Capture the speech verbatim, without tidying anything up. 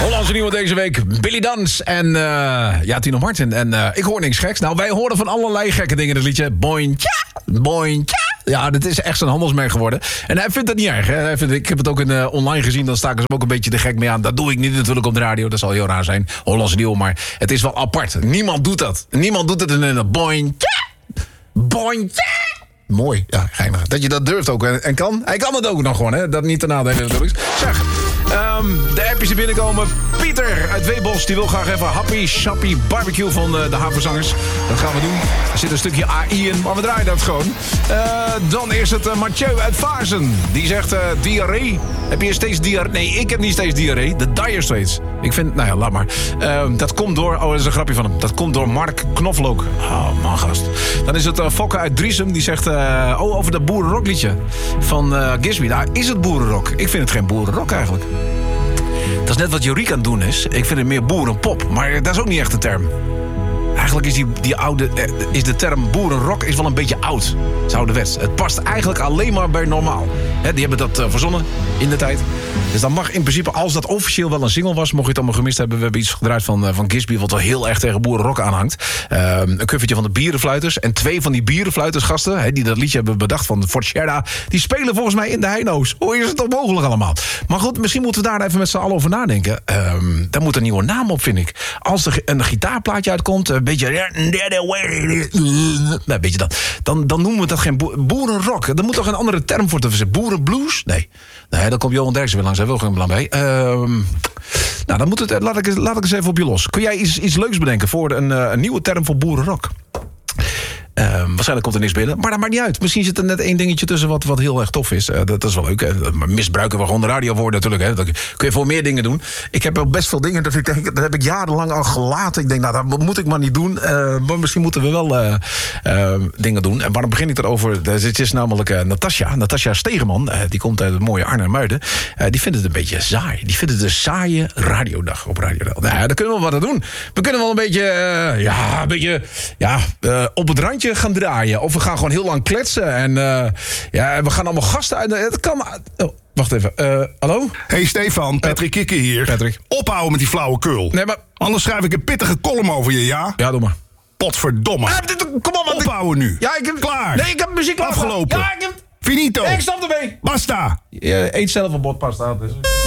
Hollandse nieuwe deze week, Billy Dans en uh, ja, Tino Martin. En uh, ik hoor niks geks. Nou, wij horen van allerlei gekke dingen in het liedje. Bointja, bointja. Ja, dit is echt zo'n handelsmerk geworden. En hij vindt dat niet erg. Hè? Hij vindt, ik heb het ook in, uh, online gezien, dan staken ze hem ook een beetje de gek mee aan. Dat doe ik niet natuurlijk op de radio, dat zal heel raar zijn. Hollandse nieuwe, maar het is wel apart. Niemand doet dat. Niemand doet het in een bointja, bointja. Mooi, ja, geinig. Dat je dat durft ook en kan. Hij kan het ook nog gewoon, hè. Dat niet te nadelen natuurlijk. Zeg, um, de appjes die binnenkomen. Pieter uit Weebos, die wil graag even Happy Shappy Barbecue van uh, de Havenzangers. Dat gaan we doen. Er zit een stukje A I in, maar we draaien dat gewoon. Uh, dan is het uh, Mathieu uit Vaarzen. Die zegt, uh, diarree. Heb je steeds diarree? Nee, ik heb niet steeds diarree. De Dire Straits. Ik vind, nou ja, laat maar. Uh, dat komt door, oh, dat is een grapje van hem. Dat komt door Mark Knoflook. Oh, man, gast. Dan is het uh, Fokke uit Driesum, die zegt... Uh, oh, over dat boerenrockliedje van uh, Gisby. Nou, is het boerenrock? Ik vind het geen boerenrock eigenlijk. Dat is net wat Joriek aan het doen is. Ik vind het meer boerenpop, maar dat is ook niet echt een term. Eigenlijk is die, die oude, is de term boerenrock is wel een beetje oud. Het is ouderwets. Het past eigenlijk alleen maar bij normaal. He, die hebben dat uh, verzonnen in de tijd. Dus dan mag in principe, als dat officieel wel een single was... mocht je het allemaal gemist hebben. We hebben iets gedraaid van, uh, van Gisby... wat wel heel erg tegen boerenrock aanhangt. Uh, een covertje van de Bierenfluiters. En twee van die Bierenfluitersgasten... He, die dat liedje hebben bedacht van Fort Sherda... die spelen volgens mij in de Heino's. Hoe is het toch mogelijk allemaal? Maar goed, misschien moeten we daar even met z'n allen over nadenken. Uh, daar moet een nieuwe naam op, vind ik. Als er een gitaarplaatje uitkomt... een beetje... Nee, weet je dat. Dan, dan noemen we dat geen boer, boerenrock. Er moet toch een andere term voor te verzinnen. Boerenblues? Nee. Nee, dan komt Johan Derksen weer langs. Hij wil geen belang bij. Uh, nou, dan moet het, laat, ik, laat ik eens even op je los. Kun jij iets, iets leuks bedenken voor een, een nieuwe term voor boerenrock? Uh, waarschijnlijk komt er niks binnen, maar dat maakt niet uit. Misschien zit er net één dingetje tussen wat, wat heel erg tof is. Uh, dat, dat is wel leuk. Hè? Misbruiken we gewoon de radio voor natuurlijk. Hè? Dat kun je voor meer dingen doen. Ik heb ook best veel dingen dat ik denk, dat heb ik jarenlang al gelaten. Ik denk, nou, dat moet ik maar niet doen. Uh, maar misschien moeten we wel uh, uh, dingen doen. En waarom begin ik erover? Het is namelijk uh, Natasja. Natasja Stegeman, uh, die komt uit het mooie Arnhem-Muiden. Uh, die vindt het een beetje saai. Die vindt het een saaie radiodag op Radio Del. Nou ja, daar kunnen we wat aan doen. We kunnen wel een beetje, uh, ja, een beetje ja, uh, op het randje gaan draaien. Of we gaan gewoon heel lang kletsen. En uh, ja, we gaan allemaal gasten uit. Het kan... Oh, wacht even. Uh, hallo? Hey Stefan, Patrick Kikker hier. Patrick. Ophouden met die flauwekul. Nee, maar... Anders schrijf ik een pittige column over je, ja? Ja, doe maar. Potverdomme. Ah, dit, kom op, Ophouden nu. Ja, ik heb... Klaar. Nee, ik heb muziek klaar. Afgelopen. Ja, ik heb... Finito. Nee, ik stop ermee. Basta. Je eet zelf een bord pasta. Dus.